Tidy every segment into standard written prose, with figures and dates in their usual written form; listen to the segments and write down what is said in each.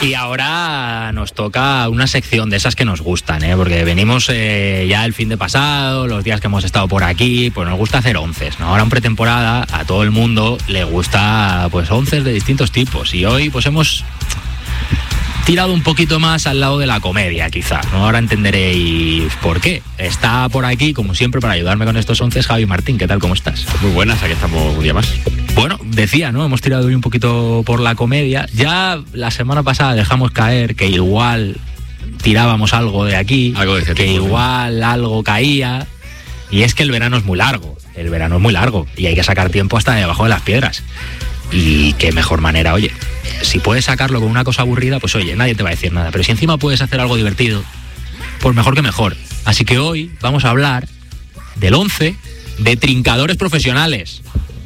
Y ahora nos toca una sección de esas que nos gustan, porque venimos ya el fin de pasado, los días que hemos estado por aquí, pues nos gusta hacer onces, ¿no? Ahora en pretemporada a todo el mundo le gusta pues onces de distintos tipos, y hoy pues hemos tirado un poquito más al lado de la comedia, quizá, ¿no? Ahora entenderéis por qué. Está por aquí, como siempre, para ayudarme con estos onces, Javi Martín. ¿Qué tal? ¿Cómo estás? Muy buenas, aquí estamos un día más. Bueno, decía, ¿no? Hemos tirado hoy un poquito por la comedia. Ya la semana pasada dejamos caer que igual tirábamos algo de aquí, algo de ese que tipo, igual algo caía. Y es que el verano es muy largo. El verano es muy largo y hay que sacar tiempo hasta debajo de las piedras. Y qué mejor manera, oye, si puedes sacarlo con una cosa aburrida, pues oye, nadie te va a decir nada. Pero si encima puedes hacer algo divertido, pues mejor que mejor. Así que hoy vamos a hablar del 11 de trincadores profesionales.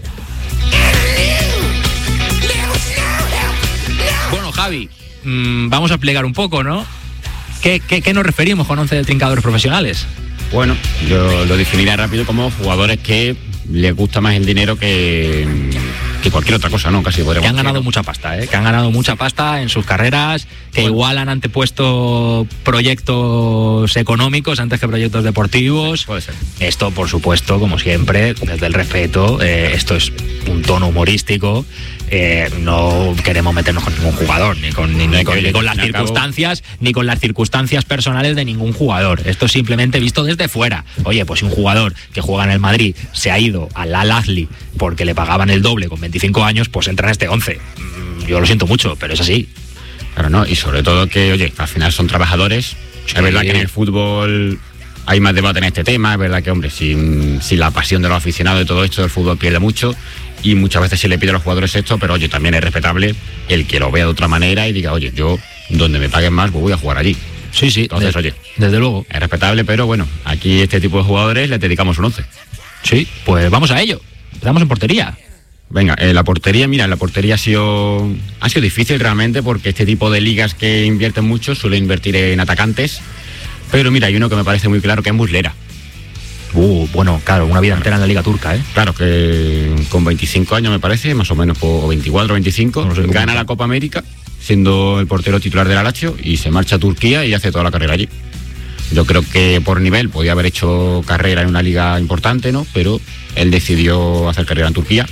Bueno, Javi, vamos a explicar un poco, ¿no? ¿Qué nos referimos con 11 de trincadores profesionales? Bueno, yo lo definiría rápido como jugadores que les gusta más el dinero que cualquier otra cosa, ¿no? Casi podríamos que han ganado decir, ¿no? mucha pasta, que han ganado mucha pasta en sus carreras, que igual han antepuesto proyectos económicos antes que proyectos deportivos. Puede ser. Esto, por supuesto, como siempre, desde el respeto, esto es un tono humorístico, no queremos meternos con ningún jugador, ni con las circunstancias, ni con las circunstancias personales de ningún jugador. Esto es simplemente visto desde fuera. Oye, pues si un jugador que juega en el Madrid se ha ido al Al-Ahly porque le pagaban el doble con 25 años, pues entra en este 11. Yo lo siento mucho, pero es así. Claro, ¿no? Y sobre todo que, oye, al final son trabajadores. Sí. Es verdad que en el fútbol hay más debate en este tema. Es verdad que, hombre, sin la pasión de los aficionados de todo esto, el fútbol pierde mucho. Y muchas veces se le pide a los jugadores esto, pero, oye, también es respetable el que lo vea de otra manera y diga, oye, yo, donde me paguen más, pues voy a jugar allí. Sí, sí. Entonces, oye, desde luego. Es respetable, pero bueno, aquí este tipo de jugadores les dedicamos un 11. Sí, pues vamos a ello. Empezamos en portería. Venga, la portería, mira, la portería ha sido difícil realmente porque este tipo de ligas que invierten mucho suelen invertir en atacantes, pero mira, hay uno que me parece muy claro que es Muslera. Bueno, claro, una vida entera en la liga turca, Claro, que con 25 años me parece, más o menos, o 24 o 25, no sé, gana la Copa América siendo el portero titular del Lazio y se marcha a Turquía y hace toda la carrera allí. Yo creo que por nivel podía haber hecho carrera en una liga importante, ¿no? Pero él decidió hacer carrera en Turquía.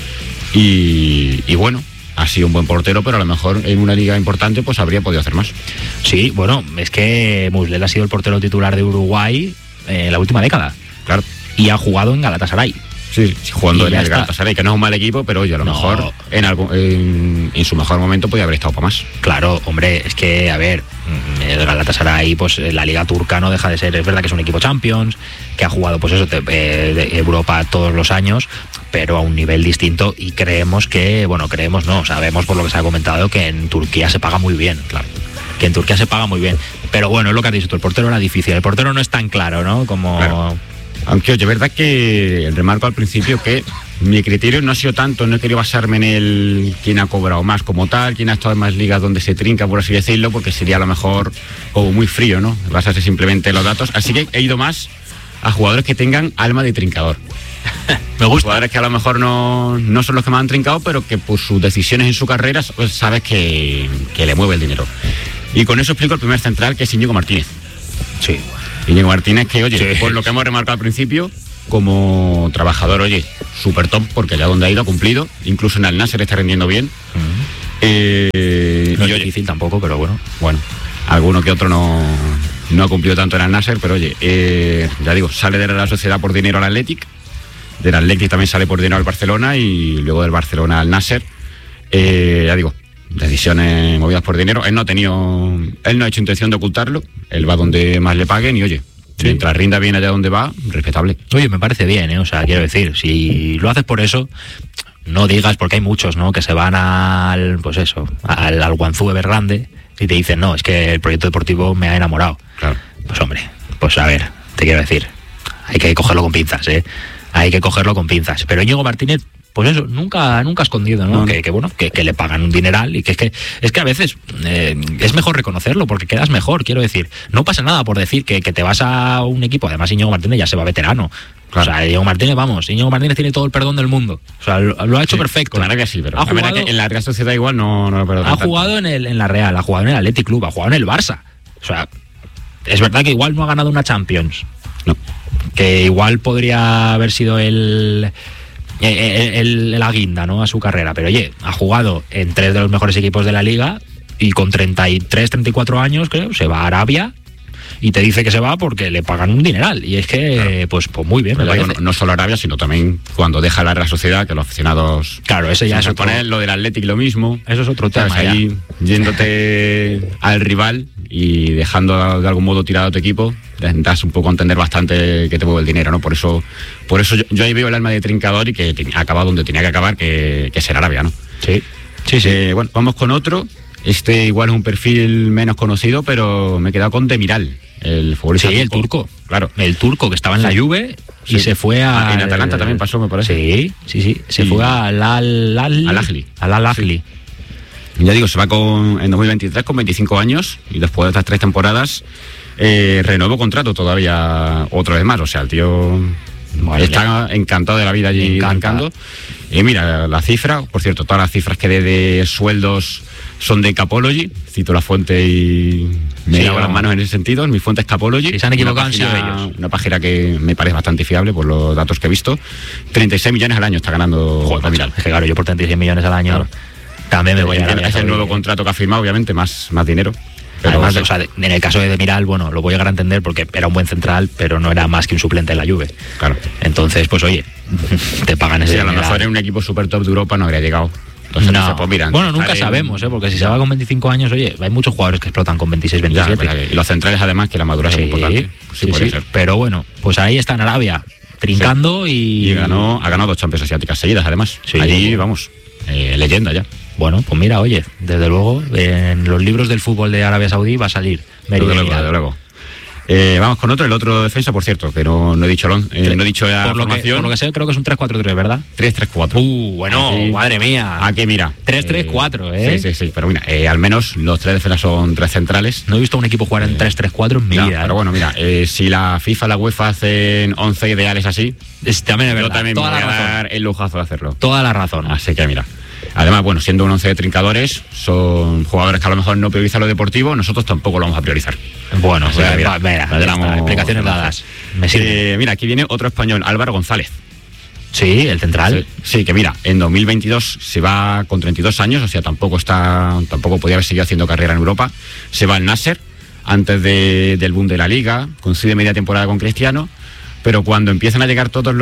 Y bueno, ha sido un buen portero, pero a lo mejor en una liga importante pues habría podido hacer más. Sí, bueno, es que Muslera ha sido el portero titular de Uruguay en la última década. Claro. Y ha jugado en Galatasaray. Sí, jugando en el Galatasaray, que no es un mal equipo, pero oye, a lo mejor en su mejor momento podía haber estado para más. Claro, hombre, es que, a ver, el Galatasaray, pues la liga turca no deja de ser, es verdad que es un equipo Champions, que ha jugado, pues eso, de Europa todos los años, pero a un nivel distinto, y sabemos por lo que se ha comentado que en Turquía se paga muy bien, claro. Que en Turquía se paga muy bien. Pero bueno, es lo que has dicho tú, el portero era difícil, el portero no es tan claro, ¿no? Como... Claro. Aunque, oye, es verdad que remarco al principio que mi criterio no ha sido tanto, no he querido basarme en el quién ha cobrado más como tal, quién ha estado en más ligas donde se trinca, por así decirlo, porque sería a lo mejor como muy frío, ¿no? Basarse simplemente en los datos. Así que he ido más a jugadores que tengan alma de trincador. Me gusta. Jugadores que a lo mejor no son los que más han trincado, pero que por sus decisiones en su carrera pues sabes que le mueve el dinero. Y con eso explico el primer central, que es Íñigo Martínez. Sí. Íñigo Martínez, que oye, por lo que hemos remarcado al principio, como trabajador, oye, súper top, porque allá donde ha ido ha cumplido, incluso en Al Nassr está rendiendo bien. No es difícil tampoco, pero bueno. Bueno, alguno que otro no ha cumplido tanto en Al Nassr, pero oye, ya digo, sale de la Sociedad por dinero al Athletic, del Athletic también sale por dinero al Barcelona y luego del Barcelona al Nassr. Ya digo, decisiones movidas por dinero. Él no ha hecho intención de ocultarlo, él va donde más le paguen y oye, mientras rinda bien allá donde va, respetable. Oye, me parece bien, o sea, quiero decir, si lo haces por eso, no digas, porque hay muchos, ¿no?, que se van al Guangzhou Evergrande y te dicen, no, es que el proyecto deportivo me ha enamorado. Claro. Pues hombre, pues a ver, te quiero decir, hay que cogerlo con pinzas, hay que cogerlo con pinzas. Pero Íñigo Martínez pues eso, nunca escondido, ¿no? Que le pagan un dineral y que es que a veces es mejor reconocerlo porque quedas mejor, quiero decir. No pasa nada por decir que te vas a un equipo, además Íñigo Martínez ya se va veterano. Claro. O sea, Íñigo Martínez tiene todo el perdón del mundo. O sea, lo ha hecho perfecto. Claro que sí, pero la verdad que en la Real Sociedad igual no lo perdona. Ha jugado en la Real, ha jugado en el Athletic Club, ha jugado en el Barça. O sea, es verdad que igual no ha ganado una Champions. No. Que igual podría haber sido el guinda, ¿no? A su carrera. Pero oye, ha jugado en 3 de los mejores equipos de la liga y con 33, 34 años, creo, se va a Arabia y te dice que se va porque le pagan un dineral. Y es que, claro, pues muy bien. Pero digo, no solo Arabia, sino también cuando deja la Real Sociedad, que los aficionados... Claro, ese ya es otro... poner lo del Athletic lo mismo. Eso es otro tema. Ahí yéndote al rival y dejando de algún modo tirado a tu equipo, das un poco a entender bastante que te mueve el dinero, ¿no? Por eso yo ahí veo el alma de Trincador y que ha acabado donde tenía que acabar, que es en Arabia, ¿no? Sí. Bueno, vamos con otro. Este igual es un perfil menos conocido, pero me he quedado con Demiral, el futbolista. Sí, el turco. Claro. El turco que estaba en la Juve y se fue a... En Atalanta también pasó, me parece. Sí. Se fue al Al-Ahly. Al-Ahly. Ya digo, se va en 2023 con 25 años y después de estas 3 temporadas renuevo contrato todavía otra vez más. O sea, el tío está encantado de la vida allí arrancando. Y mira, la cifra, por cierto, todas las cifras que dé de sueldos son de Capology, cito la fuente y me lavo las manos en ese sentido, mi fuente es Capology. Si se han equivocado han sido ellos. Una página que me parece bastante fiable por los datos que he visto. 36 millones al año está ganando Demiral. Es que claro, yo por 36 millones al año también me voy a Es el nuevo contrato que ha firmado, obviamente, más dinero. Pero además, o sea, en el caso de Demiral, bueno, lo voy a llegar a entender porque era un buen central, pero no era más que un suplente en la Juve. Claro. Entonces, pues oye, te pagan ese dinero. A lo mejor en un equipo super top de Europa no habría llegado. Entonces, no. Pues mira, bueno, nunca sabemos, porque si se va con 25 años, oye, hay muchos jugadores que explotan con 26, 27. Y los centrales, además, que la madurez es importante. Sí, puede ser. Pero bueno, pues ahí está en Arabia, trincando y ha ganado 2 Champions asiáticas seguidas, además. Sí. Allí, vamos, leyenda ya. Bueno, pues mira, oye, desde luego, en los libros del fútbol de Arabia Saudí va a salir. Desde luego. Vamos con el otro defensa, por cierto, que no he dicho no he dicho ya por lo que sé, creo que es un 3-4-3, ¿verdad? 3-3-4. Bueno, sí. Madre mía. Aquí mira. 3-3-4, Sí, pero mira, al menos los 3 defensas son 3 centrales. No he visto un equipo jugar en 3-3-4 en mi vida. Pero bueno, mira, si la FIFA, la UEFA hacen 11 ideales así, también es verdad. Yo también me voy a dar el lujazo de hacerlo. Toda la razón. Así que mira. Además, bueno, siendo un 11 de trincadores, son jugadores que a lo mejor no priorizan lo deportivo, nosotros tampoco lo vamos a priorizar. Bueno, o sea, mira, explicaciones dadas. Me sirve. Mira, aquí viene otro español, Álvaro González. Sí, el central. Sí, que mira, en 2022 se va con 32 años, o sea, tampoco podía haber seguido haciendo carrera en Europa. Se va al Nasser, antes del boom de la Liga, coincide media temporada con Cristiano. Pero cuando empiezan a llegar todos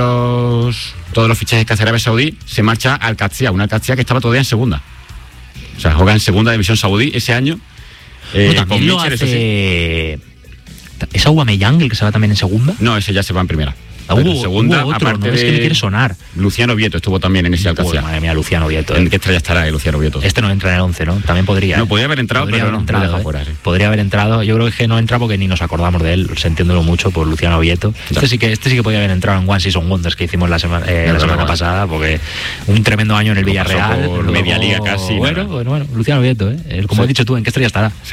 los fichajes que hace Arabia Saudí, se marcha al Qadsiya, una Qadsiya que estaba todavía en segunda. O sea, juega en segunda división saudí ese año. También lo hace... ¿Es Aubameyang el que se va también en segunda? No, ese ya se va en primera. Segunda, hubo otro, aparte ¿no? Es que me quiere sonar. Luciano Vieto estuvo también en ese Al-Qadsiya. Madre mía, Luciano Vieto. ¿En qué estrella estará Luciano Vieto? Este no entra en el 11, ¿no? También podría. No, podría haber entrado, pero no deja fuera. Sí. Podría haber entrado. Yo creo que no entra porque ni nos acordamos de él, sintiéndolo mucho por Luciano Vieto. Este sí que podría haber entrado en One Season Wonders que hicimos la semana pasada, porque un tremendo año en el Villarreal. Por media liga casi. Bueno, Luciano Vieto, como has dicho tú, ¿en qué estrella estará? Sí.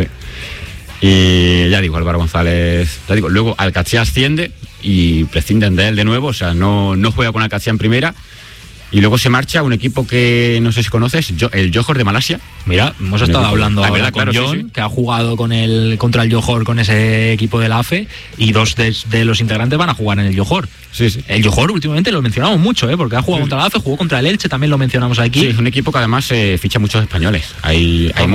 Y ya digo, Álvaro González, luego Al-Qadsiya asciende y prescinden de él de nuevo, o sea, no juega con Al-Qadsiya en primera. Y luego se marcha a un equipo que no sé si conoces, el Johor de Malasia. Mira, hemos estado hablando ahora con John, que ha jugado contra el Johor con ese equipo del AFE, y 2 de los integrantes van a jugar en el Johor. Sí. El Johor últimamente lo mencionamos mucho, porque ha jugado contra el AFE, jugó contra el Elche, también lo mencionamos aquí. Sí, es un equipo que además ficha muchos españoles. Hay